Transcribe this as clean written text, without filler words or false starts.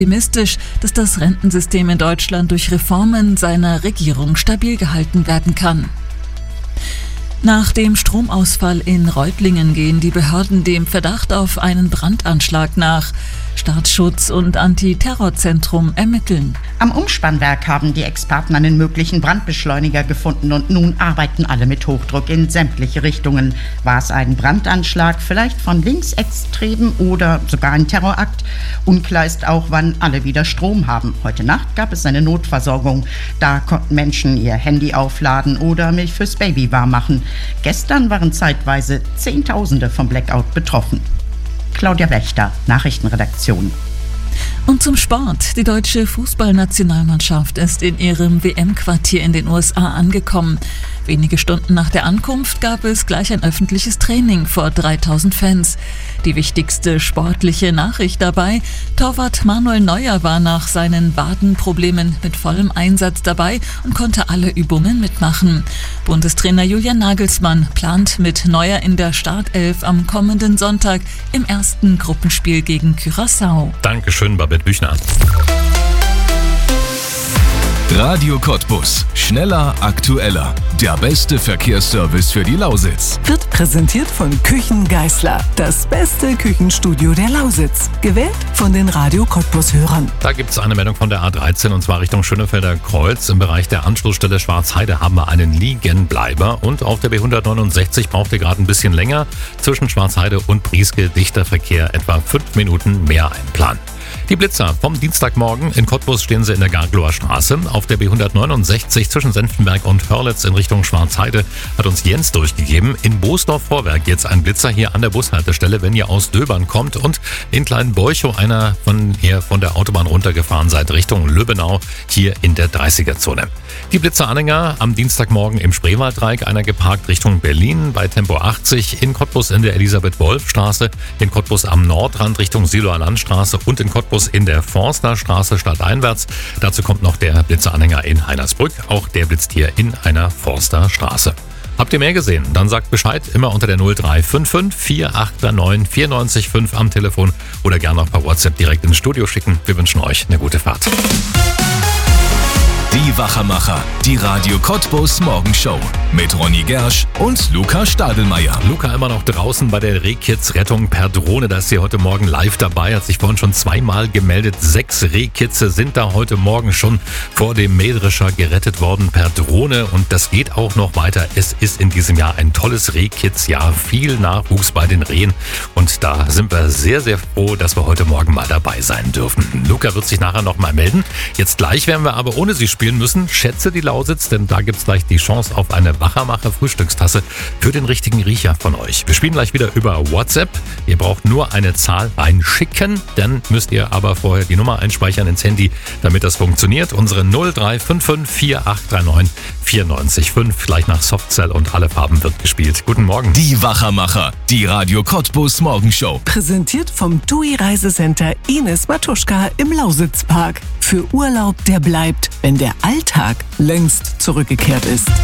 optimistisch, dass das Rentensystem in Deutschland durch Reformen seiner Regierung stabil gehalten werden kann. Nach dem Stromausfall in Reutlingen gehen die Behörden dem Verdacht auf einen Brandanschlag nach. Staatsschutz und Antiterrorzentrum ermitteln. Am Umspannwerk haben die Experten einen möglichen Brandbeschleuniger gefunden und nun arbeiten alle mit Hochdruck in sämtliche Richtungen. War es ein Brandanschlag, vielleicht von Linksextremen oder sogar ein Terrorakt? Unklar ist auch, wann alle wieder Strom haben. Heute Nacht gab es eine Notversorgung. Da konnten Menschen ihr Handy aufladen oder Milch fürs Baby warm machen. Gestern waren zeitweise Zehntausende vom Blackout betroffen. Claudia Wächter, Nachrichtenredaktion. Und zum Sport. Die deutsche Fußballnationalmannschaft ist in ihrem WM-Quartier in den USA angekommen. Wenige Stunden nach der Ankunft gab es gleich ein öffentliches Training vor 3000 Fans. Die wichtigste sportliche Nachricht dabei: Torwart Manuel Neuer war nach seinen Wadenproblemen mit vollem Einsatz dabei und konnte alle Übungen mitmachen. Bundestrainer Julian Nagelsmann plant mit Neuer in der Startelf am kommenden Sonntag im ersten Gruppenspiel gegen Curaçao. Dankeschön, Babette Büchner. Radio Cottbus. Schneller, aktueller. Der beste Verkehrsservice für die Lausitz. Wird präsentiert von Küchen Geisler. Das beste Küchenstudio der Lausitz. Gewählt von den Radio Cottbus-Hörern. Da gibt es eine Meldung von der A13 und zwar Richtung Schönefelder Kreuz. Im Bereich der Anschlussstelle Schwarzheide haben wir einen Liegenbleiber. Und auf der B169 braucht ihr gerade ein bisschen länger. Zwischen Schwarzheide und Brieske dichter Verkehr, etwa 5 Minuten mehr einplanen. Die Blitzer vom Dienstagmorgen. In Cottbus stehen sie in der Garglower Straße. Auf der B169 zwischen Senftenberg und Hörlitz in Richtung Schwarzheide hat uns Jens durchgegeben. In Boosdorf-Vorwerk jetzt ein Blitzer hier an der Bushaltestelle, wenn ihr aus Döbern kommt. Und in Kleinborchow einer von der Autobahn runtergefahren seid Richtung Löbenau, hier in der 30er-Zone. Die Blitzeranhänger am Dienstagmorgen im Spreewalddreieck, einer geparkt Richtung Berlin bei Tempo 80. In Cottbus in der Elisabeth-Wolf-Straße, in Cottbus am Nordrand Richtung Siloer Landstraße und in Cottbus in der Forsterstraße stadteinwärts. Dazu kommt noch der Blitzeranhänger in Heinersbrück. Auch der blitzt hier in einer Forsterstraße. Habt ihr mehr gesehen? Dann sagt Bescheid, immer unter der 0355 4839 94 am Telefon oder gerne auch per WhatsApp direkt ins Studio schicken. Wir wünschen euch eine gute Fahrt. Die Wachermacher, die Radio Cottbus Morgenshow mit Ronny Gersch und Luca Stadelmeier. Luca immer noch draußen bei der Rehkitz-Rettung per Drohne. Da ist sie heute Morgen live dabei, hat sich vorhin schon zweimal gemeldet. 6 Rehkitze sind da heute Morgen schon vor dem Mähdrescher gerettet worden per Drohne. Und das geht auch noch weiter. Es ist in diesem Jahr ein tolles Rehkitz-Jahr. Viel Nachwuchs bei den Rehen. Und da sind wir sehr, sehr froh, dass wir heute Morgen mal dabei sein dürfen. Luca wird sich nachher nochmal melden. Jetzt gleich werden wir aber ohne sie spielen müssen. Schätze die Lausitz, denn da gibt's gleich die Chance auf eine Wachermacher Frühstückstasse für den richtigen Riecher von euch. Wir spielen gleich wieder über WhatsApp. Ihr braucht nur eine Zahl reinschicken, dann müsst ihr aber vorher die Nummer einspeichern ins Handy, damit das funktioniert. Unsere 0355 4839 94 5. Gleich nach Softcell und alle Farben wird gespielt. Guten Morgen. Die Wachermacher, die Radio Cottbus Morgenshow. Präsentiert vom TUI Reisecenter Ines Matuschka im Lausitzpark. Für Urlaub, der bleibt, wenn der Alltag längst zurückgekehrt ist.